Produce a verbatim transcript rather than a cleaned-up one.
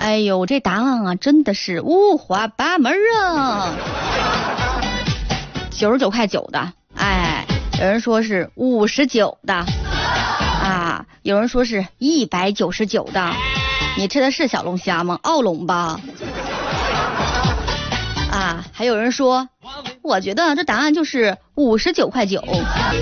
哎呦，这答案啊，真的是五花八门啊！九十九块九的，哎，有人说是五十九的，啊，有人说是一百九十九的。你吃的是小龙虾吗？澳龙吧。啊，还有人说，我觉得这答案就是五十九块九。